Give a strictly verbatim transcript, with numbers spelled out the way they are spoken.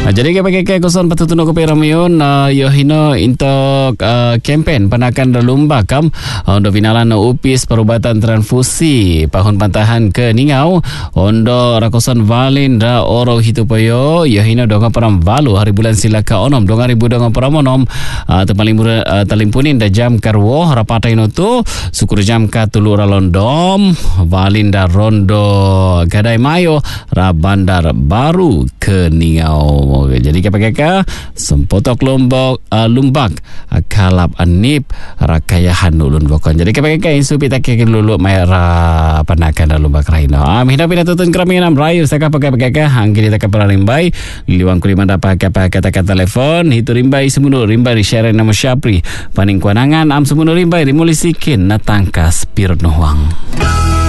Jadi kapag kuson patutuno ko pero mayon yo hino untuk uh, kempen panakan lumba kam untuk finalan no upis perubatan transfusi pahun pantahan ke Ningau ondo rakosan valin da oro hitupoyo yo hino donga param valu hari bulan silaka onom donga ribu donga paramonom uh, tepaling mura uh, talimpunin da jam karwo rapata ino tu sukur jam ka tulu ralondom valin da rondo gadai mayo ra bandar baru ke Ningau. Jadi kapag sempotok lombok uh, lumbak uh, kalap anip rakayahan ulun gokon. Jadi kapag insu pita ke lulu mayra panakan lumbak raino. Am hina pina tutun kramian am rayu saka kapag hang kini tak rimbai liwang kuliman dapat kapag kata telefon hitu rimbai semuno rimbai di share nama Syapri paning kuanangan am semuno rimbai dimulisikin natangkas pirnohuang.